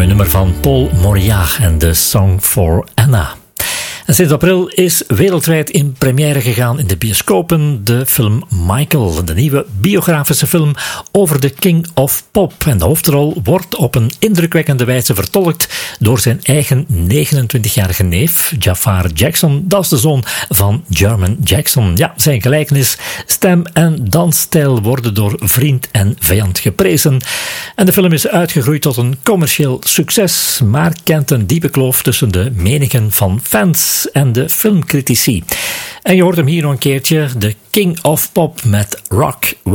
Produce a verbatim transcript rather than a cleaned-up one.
mooie nummer van Paul Moriarty en de Song for Anna. En sinds april is wereldwijd in première gegaan in de bioscopen de film Michael, de nieuwe biografische film over de King of Pop. En de hoofdrol wordt op een indrukwekkende wijze vertolkt door zijn eigen negenentwintigjarige neef, Jafar Jackson. Dat is de zoon van Jermaine Jackson. Ja, zijn gelijkenis, stem en dansstijl worden door vriend en vijand geprezen. En de film is uitgegroeid tot een commercieel succes, maar kent een diepe kloof tussen de meningen van fans en de filmcritici. En je hoort hem hier nog een keertje, de King of Pop met Rock